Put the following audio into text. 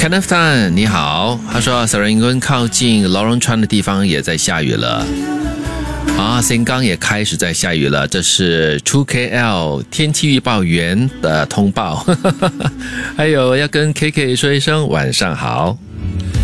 Kenneth Tan 你好，他说 Serangoon 靠近劳荣川的地方也在下雨了新港也开始在下雨了，这是 2KL 天气预报员的通报还有要跟 KK 说一声晚上好。